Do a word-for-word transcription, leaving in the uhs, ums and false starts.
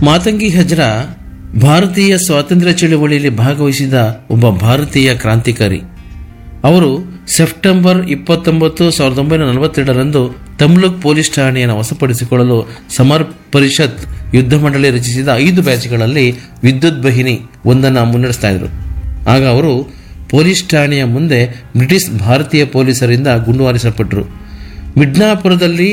ಮಾತಂಗಿ ಹಜ್ರಾ ಭಾರತೀಯ ಸ್ವಾತಂತ್ರ್ಯ ಚಳುವಳಿಯಲ್ಲಿ ಭಾಗವಹಿಸಿದ ಒಬ್ಬ ಭಾರತೀಯ ಕ್ರಾಂತಿಕಾರಿ. ಅವರು ಸೆಪ್ಟೆಂಬರ್ ಇಪ್ಪತ್ತೊಂಬತ್ತು ಸಾವಿರದ ಒಂಬೈನೂರ ನಲವತ್ತೆರಡರಂದು ತಮ್ಲುಕ್ ಪೊಲೀಸ್ ಠಾಣೆಯನ್ನು ವಶಪಡಿಸಿಕೊಳ್ಳಲು ಸಮರ್ ಪರಿಷತ್ ಯುದ್ಧ ಮಂಡಳಿ ರಚಿಸಿದ ಐದು ಬ್ಯಾಚ್ಗಳಲ್ಲಿ ವಿದ್ಯುತ್ ಬಹಿನಿ ಒಂದನ್ನು ಮುನ್ನಡೆಸ್ತಾ ಇದ್ರು. ಆಗ ಅವರು ಪೊಲೀಸ್ ಠಾಣೆಯ ಮುಂದೆ ಬ್ರಿಟಿಷ್ ಭಾರತೀಯ ಪೊಲೀಸರಿಂದ ಗುಂಡು ಹಾರಿಸಲ್ಪಟ್ಟರು. ಮಿಡ್ನಾಪುರದಲ್ಲಿ